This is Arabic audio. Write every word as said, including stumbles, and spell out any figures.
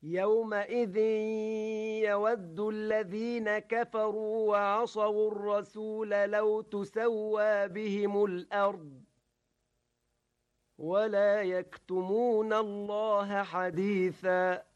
يومئذ يود الذين كفروا وعصوا الرسول لو تسوى بهم الأرض ولا يكتمون الله حديثا.